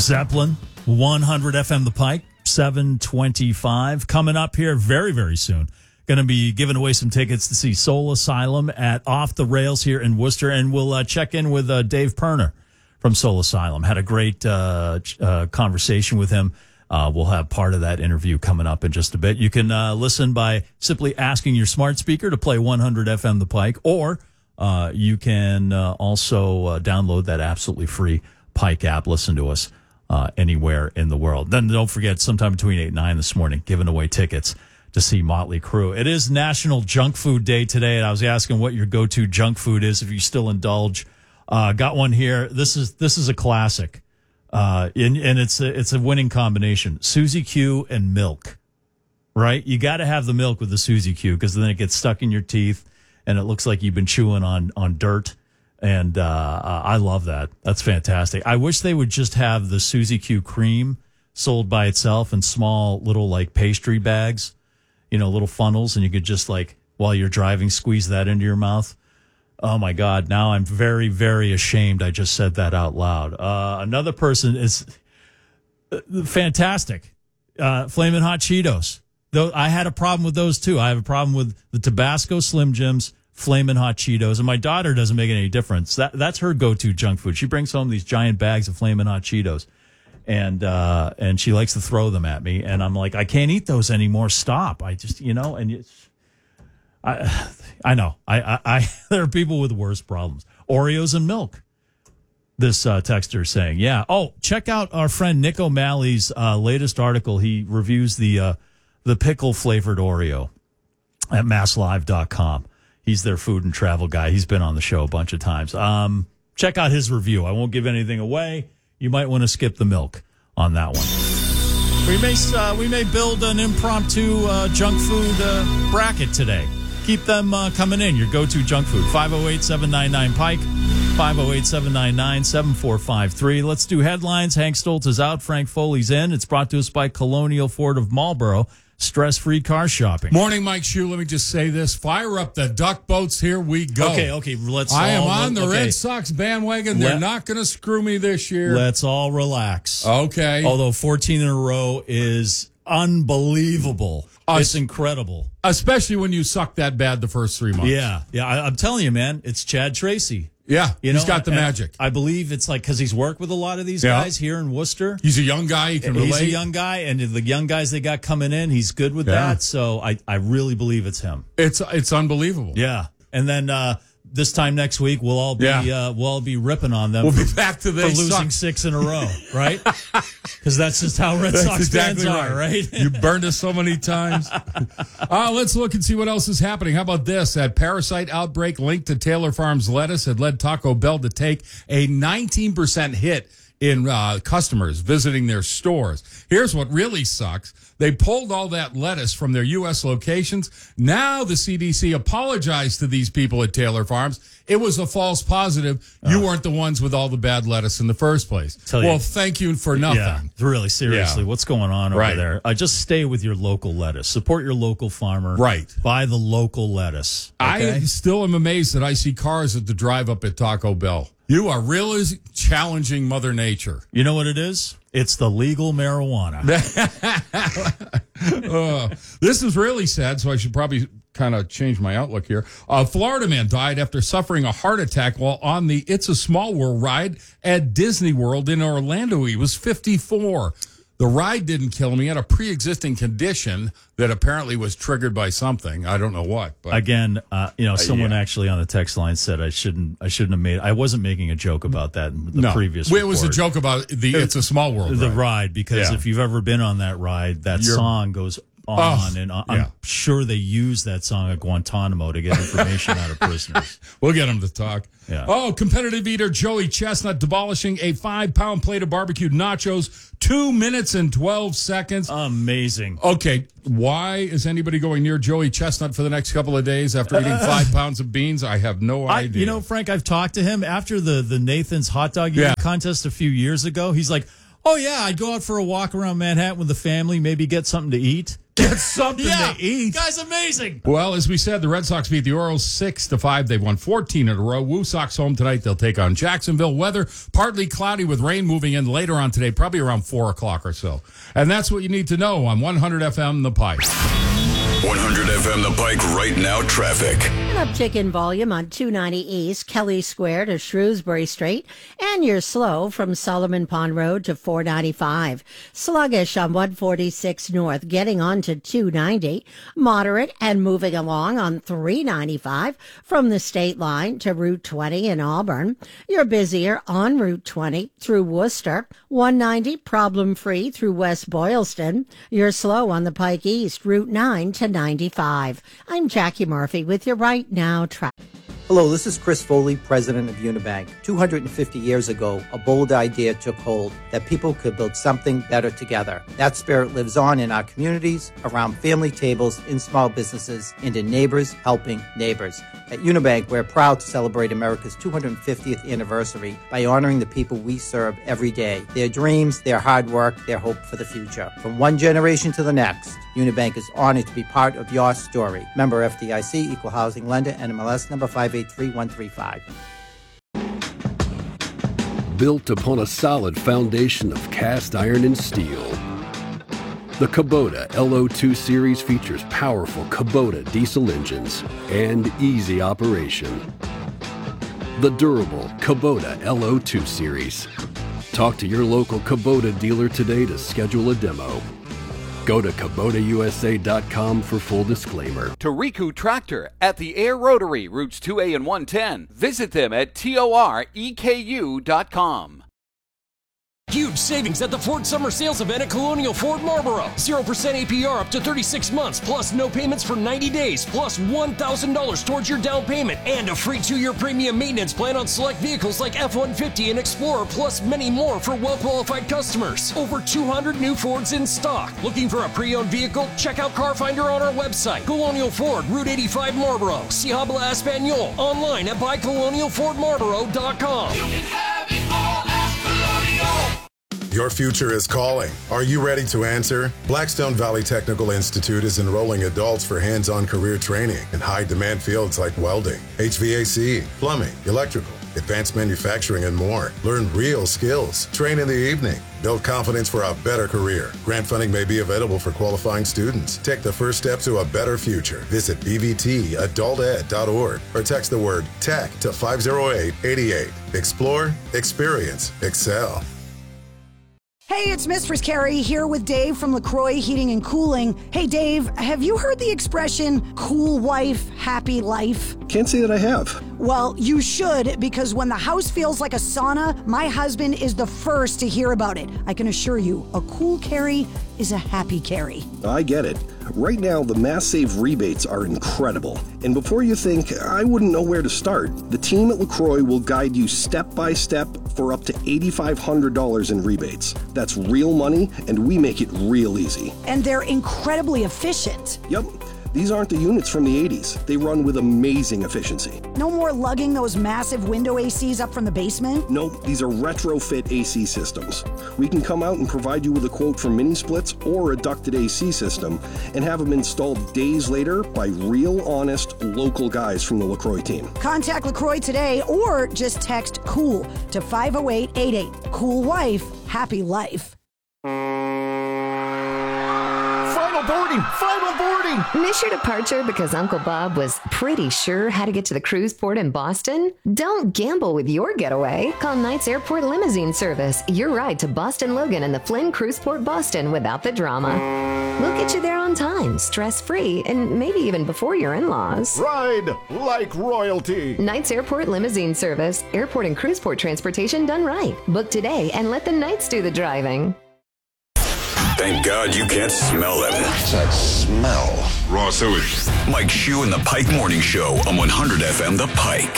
Zeppelin, 100 FM The Pike, 725. Coming up here very, very soon. Going to be giving away some tickets to see Soul Asylum at Off the Rails here in Worcester. And we'll check in with Dave Perner from Soul Asylum. Had a great conversation with him. We'll have part of that interview coming up in just a bit. You can listen by simply asking your smart speaker to play 100 FM The Pike, or you can also download that absolutely free Pike app. Listen to us anywhere in the world. Then don't forget, sometime between 8 and 9 this morning, giving away tickets to see Motley Crue. It is National Junk Food Day today, and I was asking what your go-to junk food is if you still indulge. Got one here. This is a classic. And it's a winning combination. Suzy Q and milk, right? You got to have the milk with the Suzy Q because then it gets stuck in your teeth and it looks like you've been chewing on dirt. And I love that. That's fantastic. I wish they would just have the Suzy Q cream sold by itself in small little like pastry bags, little funnels, and you could just like while you're driving squeeze that into your mouth. Oh, my God. Now I'm very, very ashamed I just said that out loud. Another person is fantastic. Flamin' Hot Cheetos. Though I had a problem with those, too. I have a problem with the Tabasco Slim Jims, Flamin' Hot Cheetos. And my daughter doesn't make any difference. That's her go-to junk food. She brings home these giant bags of Flamin' Hot Cheetos. And she likes to throw them at me. And I'm like, I can't eat those anymore. Stop. I just, and it's... I know. I there are people with worse problems. Oreos and milk. This texter is saying, yeah. Oh, check out our friend Nick O'Malley's latest article. He reviews the pickle flavored Oreo at masslive.com. He's their food and travel guy. He's been on the show a bunch of times. Check out his review. I won't give anything away. You might want to skip the milk on that one. We may build an impromptu junk food bracket today. Keep them coming in. Your go-to junk food. 508-799-PIKE, 508-799-7453. Let's do headlines. Hank Stoltz is out. Frank Foley's in. It's brought to us by Colonial Ford of Marlboro. Stress-free car shopping. Morning, Mike Shue. Let me just say this. Fire up the duck boats. Here we go. Okay. I am on the Red Sox bandwagon. They're not going to screw me this year. Let's all relax. Okay. Although 14 in a row is unbelievable. It's incredible. Especially when you suck that bad the first 3 months. Yeah. I'm telling you, man, it's Chad Tracy. Yeah, he's got the magic. I believe it's like because he's worked with a lot of these guys here in Worcester. He's a young guy. He can relate. He's a young guy, and the young guys they got coming in, he's good with that. So I really believe it's him. It's unbelievable. Yeah. And then this time next week, we'll all be ripping on them. We'll be back to for losing 6 in a row, right? Because that's just how Red Sox fans are, right? You burned us so many times. Let's look and see what else is happening. How about this? That parasite outbreak linked to Taylor Farms lettuce had led Taco Bell to take a 19% hit in customers visiting their stores. Here's what really sucks. They pulled all that lettuce from their U.S. locations. Now the CDC apologized to these people at Taylor Farms. It was a false positive. You weren't the ones with all the bad lettuce in the first place. Well, thank you for nothing. Yeah, really, seriously. What's going on over there? Just stay with your local lettuce. Support your local farmer. Right. Buy the local lettuce. Okay? I still am amazed that I see cars at the drive-up at Taco Bell. You are really challenging Mother Nature. You know what it is? It's the legal marijuana. This is really sad, so I should probably kind of change my outlook here. A Florida man died after suffering a heart attack while on the It's a Small World ride at Disney World in Orlando. He was 54. The ride didn't kill him. He had a pre-existing condition that apparently was triggered by something. I don't know what. But again, someone actually on the text line said I shouldn't have made. I wasn't making a joke about that in the previous. It was a joke about It's a Small World. The ride, because if you've ever been on that ride, that song goes on and on. I'm sure they use that song at Guantanamo to get information out of prisoners. We'll get them to talk. Yeah. Competitive eater Joey Chestnut demolishing a 5-pound plate of barbecued nachos, 2 minutes and 12 seconds. Amazing. Okay, why is anybody going near Joey Chestnut for the next couple of days after eating 5 pounds of beans? I have no idea. Frank, I've talked to him after the Nathan's hot dog eating contest a few years ago. He's like, oh, yeah, I'd go out for a walk around Manhattan with the family, maybe get something to eat. get something Yeah, to eat. guy's amazing. Well, as we said, the Red Sox beat the Orioles 6-5. They've won 14 in a row. Woo Sox home tonight. They'll take on Jacksonville. Weather partly cloudy with rain moving in later on today, probably around 4 o'clock or so. And that's what you need to know on 100 FM The Pike. 100 FM The Pike right now traffic. An uptick in volume on 290 East, Kelly Square to Shrewsbury Street, and you're slow from Solomon Pond Road to 495. Sluggish on 146 North, getting on to 290. Moderate and moving along on 395 from the state line to Route 20 in Auburn. You're busier on Route 20 through Worcester. 190 problem-free through West Boylston. You're slow on the Pike East, Route 9 to 95. I'm Jackie Murphy with your Right Now traffic. Hello, this is Chris Foley, president of Unibank. 250 years ago, a bold idea took hold that people could build something better together. That spirit lives on in our communities, around family tables, in small businesses, and in neighbors helping neighbors. At Unibank, we're proud to celebrate America's 250th anniversary by honoring the people we serve every day, their dreams, their hard work, their hope for the future. From one generation to the next, Unibank is honored to be part of your story. Member FDIC, Equal Housing Lender, NMLS number 583135. Built upon a solid foundation of cast iron and steel, the Kubota LO2 series features powerful Kubota diesel engines and easy operation. The durable Kubota LO2 series. Talk to your local Kubota dealer today to schedule a demo. Go to KubotaUSA.com for full disclaimer. Toriku Tractor at the Air Rotary, routes 2A and 110. Visit them at TOREKU.com. Huge savings at the Ford Summer Sales Event at Colonial Ford Marlboro. 0% APR up to 36 months, plus no payments for 90 days, plus $1,000 towards your down payment, and a free 2-year premium maintenance plan on select vehicles like F-150 and Explorer, plus many more for well-qualified customers. Over 200 new Fords in stock. Looking for a pre-owned vehicle? Check out Car Finder on our website. Colonial Ford, Route 85 Marlboro. Si habla Espanol. Online at buycolonialfordmarlboro.com. You can have it all at Colonial. Your future is calling. Are you ready to answer? Blackstone Valley Technical Institute is enrolling adults for hands-on career training in high-demand fields like welding, HVAC, plumbing, electrical, advanced manufacturing, and more. Learn real skills. Train in the evening. Build confidence for a better career. Grant funding may be available for qualifying students. Take the first step to a better future. Visit bvtadulted.org or text the word TECH to 50888. Explore, experience, excel. Hey, it's Mistress Carrie here with Dave from LaCroix Heating and Cooling. Hey, Dave, have you heard the expression, cool wife, happy life? Can't say that I have. Well, you should, because when the house feels like a sauna, my husband is the first to hear about it. I can assure you, a cool Carrie is a happy Carrie. I get it. Right now, the Mass Save rebates are incredible. And before you think, I wouldn't know where to start, the team at LaCroix will guide you step by step for up to $8,500 in rebates. That's real money, and we make it real easy. And they're incredibly efficient. Yep. These aren't the units from the 80s. They run with amazing efficiency. No more lugging those massive window ACs up from the basement? Nope, these are retrofit AC systems. We can come out and provide you with a quote for mini splits or a ducted AC system and have them installed days later by real, honest, local guys from the LaCroix team. Contact LaCroix today or just text COOL to 50888. Cool wife, happy life. Final boarding! Miss your departure because Uncle Bob was pretty sure how to get to the cruise port in Boston? Don't gamble with your getaway. Call Knights Airport Limousine Service. Your ride to Boston Logan and the Flynn Cruise Port Boston without the drama. We'll get you there on time, stress-free, and maybe even before your in-laws. Ride like royalty. Knights Airport Limousine Service. Airport and cruise port transportation done right. Book today and let the Knights do the driving. Thank God you can't smell them. That smell. Raw sewage. Mike Shue and the Pike Morning Show on 100 FM The Pike.